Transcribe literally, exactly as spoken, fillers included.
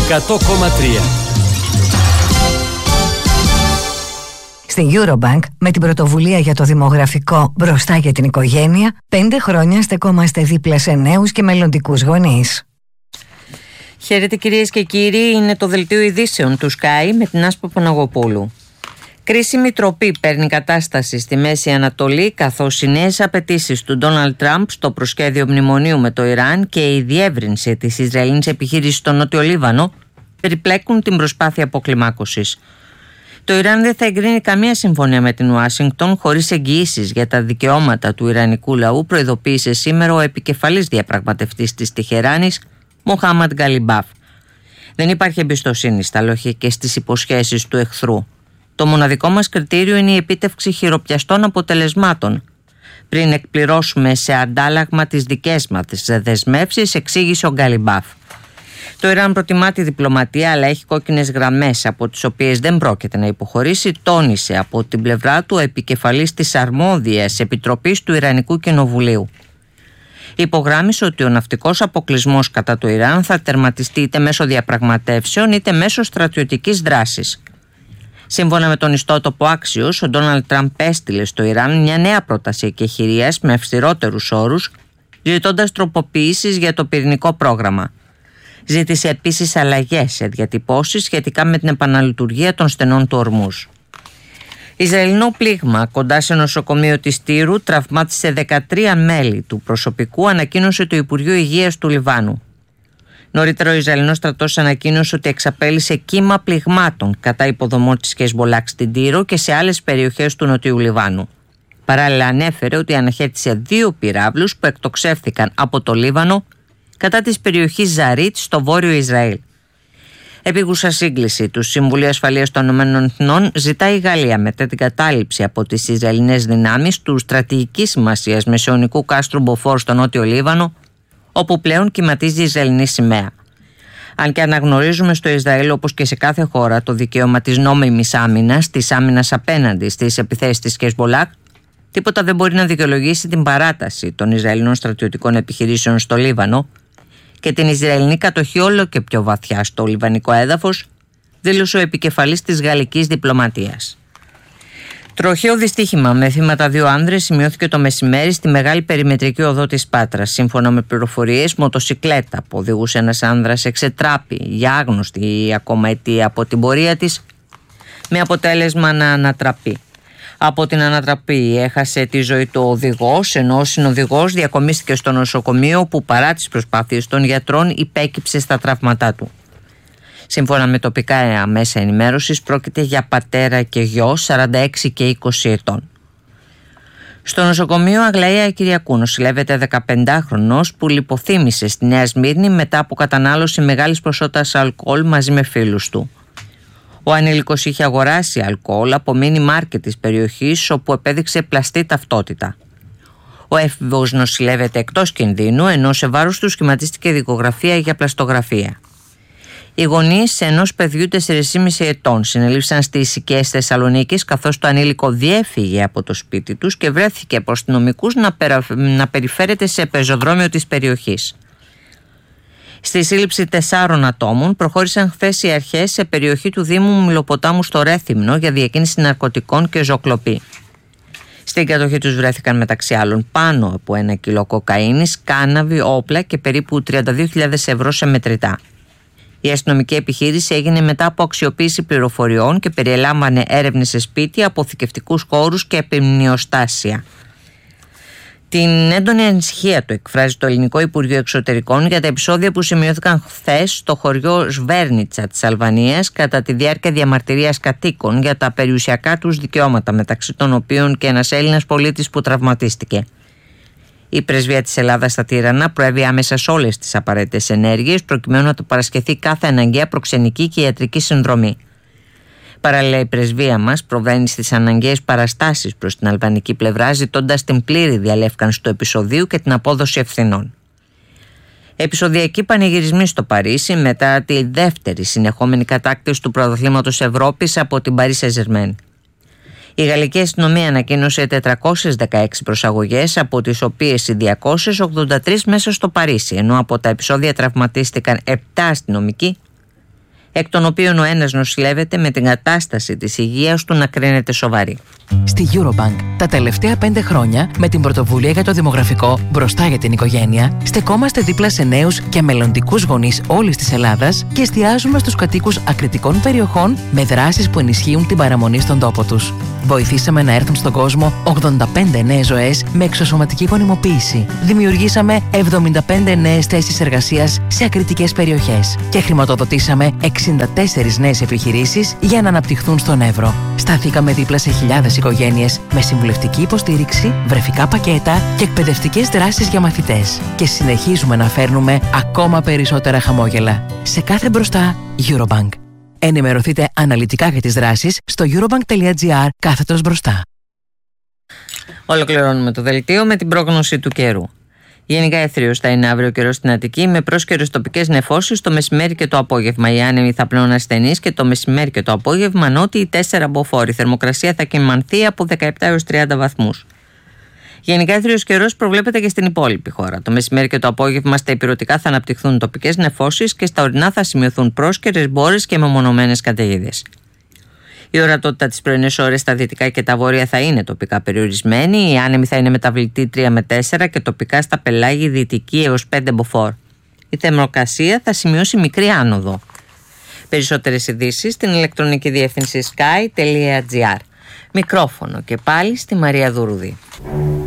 εκατό κόμμα τρία. Στην Eurobank, με την πρωτοβουλία για το δημογραφικό «Μπροστά για την οικογένεια», πέντε χρόνια στεκόμαστε δίπλα σε νέους και μελλοντικούς γονείς. Χαίρετε κυρίες και κύριοι, είναι το δελτίο ειδήσεων του Sky με την Άσπα Παναγοπούλου. Κρίσιμη τροπή παίρνει κατάσταση στη Μέση Ανατολή, καθώς οι νέες απαιτήσεις του Ντόναλντ Τραμπ στο προσχέδιο μνημονίου με το Ιράν και η διεύρυνση της Ισραηλινής επιχείρησης στο Νότιο Λίβανο περιπλέκουν την προσπάθεια αποκλιμάκωσης. Το Ιράν δεν θα εγκρίνει καμία συμφωνία με την Ουάσιγκτον χωρίς εγγυήσεις για τα δικαιώματα του ιρανικού λαού, προειδοποίησε σήμερα ο επικεφαλής διαπραγματευτής της Τεχεράνης, Μοχάμαντ Γκαλιμπάφ. Δεν υπάρχει εμπιστοσύνη στα λόγια και στις υποσχέσεις του εχθρού. Το μοναδικό μας κριτήριο είναι η επίτευξη χειροπιαστών αποτελεσμάτων. Πριν εκπληρώσουμε σε αντάλλαγμα τις δικές μας δεσμεύσεις, εξήγησε ο Γκαλιμπάφ. Το Ιράν προτιμά τη διπλωματία, αλλά έχει κόκκινες γραμμές από τις οποίες δεν πρόκειται να υποχωρήσει, τόνισε από την πλευρά του ο επικεφαλής της αρμόδιας επιτροπής του Ιρανικού Κοινοβουλίου. Υπογράμμισε ότι ο ναυτικός αποκλεισμός κατά το Ιράν θα τερματιστεί είτε μέσω διαπραγματεύσεων είτε μέσω στρατιωτικής δράσης. Σύμφωνα με τον ιστότοπο Axios, ο Ντόναλντ Τραμπ έστειλε στο Ιράν μια νέα πρόταση εκεχηρίας με αυστηρότερους όρους, ζητώντας τροποποιήσεις για το πυρηνικό πρόγραμμα. Ζήτησε επίσης αλλαγές σε διατυπώσεις σχετικά με την επαναλειτουργία των στενών του Ορμούζ. Ισραηλινό πλήγμα κοντά σε νοσοκομείο της Τύρου τραυμάτισε δεκατρία μέλη του προσωπικού, ανακοίνωσε το Υπουργείο Υγείας του Λιβάνου. Νωρίτερα ο Ισραηλινός στρατός ανακοίνωσε ότι εξαπέλυσε κύμα πληγμάτων κατά υποδομών της Χεσμολάχ στην Τύρο και σε άλλες περιοχές του Νοτιού Λιβάνου. Παράλληλα ανέφερε ότι αναχέτησε δύο πυράβλους που εκτοξεύθηκαν από το Λίβανο κατά της περιοχής Ζαρίτ στο βόρειο Ισραήλ. Επίγουσα σύγκληση του Συμβουλίου Ασφαλείας των Ηνωμένων Εθνών ζητάει η Γαλλία μετά την κατάληψη από τις Ισραηλινές δυνάμεις του στρατηγικής σημασίας μεσαιωνικού κάστρου Μποφόρ στο Νότιο Λίβανο, όπου πλέον κυματίζει η Ισραηλινή σημαία. Αν και αναγνωρίζουμε στο Ισραήλ, όπως και σε κάθε χώρα, το δικαίωμα της νόμιμης άμυνας, της άμυνας απέναντι στις επιθέσεις της Χεσμολάχ, τίποτα δεν μπορεί να δικαιολογήσει την παράταση των Ισραηλινών στρατιωτικών επιχειρήσεων στο Λίβανο και την Ισραηλινή κατοχή όλο και πιο βαθιά στο λιβανικό έδαφος, δήλωσε ο επικεφαλής της γαλλικής διπλωματίας. Τροχαίο δυστύχημα με θύματα δύο άνδρες σημειώθηκε το μεσημέρι στη μεγάλη περιμετρική οδό της Πάτρας. Σύμφωνα με πληροφορίες, μοτοσικλέτα που οδηγούσε ένας άνδρας εξετράπη για άγνωστη ακόμα αιτία από την πορεία της, με αποτέλεσμα να ανατραπεί. Από την ανατραπή έχασε τη ζωή του οδηγός, ενώ ο συνοδηγός διακομίστηκε στο νοσοκομείο, που παρά τις προσπάθειες των γιατρών υπέκυψε στα τραύματά του. Σύμφωνα με τοπικά μέσα ενημέρωσης, πρόκειται για πατέρα και γιο σαράντα έξι και είκοσι ετών. Στο νοσοκομείο Αγλαία Κυριακού νοσηλεύεται δεκαπεντάχρονος που λιποθύμησε στη Νέα Σμύρνη μετά από κατανάλωση μεγάλης ποσότητας αλκοόλ μαζί με φίλους του. Ο ανήλικος είχε αγοράσει αλκοόλ από μίνι μάρκετ της περιοχής, όπου επέδειξε πλαστή ταυτότητα. Ο έφηβος νοσηλεύεται εκτός κινδύνου, ενώ σε βάρος του σχηματίστηκε δικογραφία για πλαστογραφία. Οι γονείς ενός παιδιού τεσσάρων και μισό ετών συνελήφθησαν στις οικίες Θεσσαλονίκης, καθώς το ανήλικο διέφυγε από το σπίτι τους και βρέθηκε από αστυνομικούς να, περα... να περιφέρεται σε πεζοδρόμιο της περιοχής. Στη σύλληψη τεσσάρων ατόμων προχώρησαν χθες οι αρχές σε περιοχή του Δήμου Μιλοποτάμου στο Ρέθυμνο για διακίνηση ναρκωτικών και ζωοκλοπή. Στην κατοχή τους βρέθηκαν μεταξύ άλλων πάνω από ένα κιλό κοκαίνης, κάναβη, όπλα και περίπου τριάντα δύο χιλιάδες ευρώ σε μετρητά. Η αστυνομική επιχείρηση έγινε μετά από αξιοποίηση πληροφοριών και περιελάμβανε έρευνες σε σπίτια, αποθηκευτικούς χώρους και επιμνιοστάσια. Την έντονη ανησυχία του εκφράζει το Ελληνικό Υπουργείο Εξωτερικών για τα επεισόδια που σημειώθηκαν χθες στο χωριό Σβέρνιτσα της Αλβανίας κατά τη διάρκεια διαμαρτυρίας κατοίκων για τα περιουσιακά τους δικαιώματα, μεταξύ των οποίων και ένας Έλληνας πολίτης που τραυματίστηκε. Η Πρεσβεία της Ελλάδας στα Τύρανα προέβη άμεσα σε όλες τις απαραίτητες ενέργειες προκειμένου να του παρασχεθεί κάθε αναγκαία προξενική και ιατρική συνδρομή. Παράλληλα, η πρεσβεία μας προβαίνει στις αναγκαίες παραστάσεις προς την αλβανική πλευρά, ζητώντας την πλήρη διαλεύκανση του επεισοδίου και την απόδοση ευθυνών. Επεισοδιακοί πανηγυρισμοί στο Παρίσι μετά τη δεύτερη συνεχόμενη κατάκτηση του πρωταθλήματος Ευρώπης από την Paris Saint-Germain. Η γαλλική αστυνομία ανακοίνωσε τετρακόσιες δεκαέξι προσαγωγές, από τις οποίες οι διακόσιες ογδόντα τρεις μέσα στο Παρίσι, ενώ από τα επεισόδια τραυματίστηκαν επτά αστυνομικοί εκ των οποίων ο ένας νοσηλεύεται με την κατάσταση της υγείας του να κρίνεται σοβαρή. Στη Eurobank, τα τελευταία πέντε χρόνια, με την πρωτοβουλία για το δημογραφικό μπροστά για την οικογένεια, στεκόμαστε δίπλα σε νέους και μελλοντικούς γονείς όλης της Ελλάδας και εστιάζουμε στους κατοίκους ακριτικών περιοχών με δράσεις που ενισχύουν την παραμονή στον τόπο τους. Βοηθήσαμε να έρθουν στον κόσμο ογδόντα πέντε νέες ζωές με εξωσωματική γονιμοποίηση. Δημιουργήσαμε εβδομήντα πέντε νέες θέσεις εργασίας σε ακριτικές περιοχές και χρηματοδοτήσαμε εξήντα τέσσερις νέες επιχειρήσεις για να αναπτυχθούν στον Εύρο. Σταθήκαμε δίπλα σε χιλιάδες οικογένειες με συμβουλευτική υποστήριξη, βρεφικά πακέτα και εκπαιδευτικές δράσεις για μαθητές. Και συνεχίζουμε να φέρνουμε ακόμα περισσότερα χαμόγελα. Σε κάθε μπροστά, Eurobank. Ενημερωθείτε αναλυτικά για τις δράσεις στο eurobank.gr κάθετος μπροστά. Ολοκληρώνουμε το δελτίο με την πρόγνωση του καιρού. Γενικά έθριος θα είναι αύριο καιρός στην Αττική με πρόσκαιρες τοπικές νεφώσεις το μεσημέρι και το απόγευμα. Οι άνεμοι θα πλέον ασθενείς και το μεσημέρι και το απόγευμα νότιοι τέσσερα μποφόρ. Η θερμοκρασία θα κυμανθεί από δεκαεπτά έως τριάντα βαθμούς. Γενικά έθριος καιρός προβλέπεται και στην υπόλοιπη χώρα. Το μεσημέρι και το απόγευμα στα ηπειρωτικά θα αναπτυχθούν τοπικές νεφώσεις και στα ορεινά θα σημειωθούν πρόσκαιρες μπόρες και μεμονωμένες καταιγίδες. Η ορατότητα τις πρωινές ώρες στα δυτικά και τα βόρεια θα είναι τοπικά περιορισμένη. Η άνεμη θα είναι μεταβλητή τρία με τέσσερα και τοπικά στα πελάγη δυτική έως πέντε μποφόρ. Η θερμοκρασία θα σημειώσει μικρή άνοδο. Περισσότερες ειδήσεις στην ηλεκτρονική διεύθυνση sky τελεία gr. Μικρόφωνο και πάλι στη Μαρία Δουρούδη.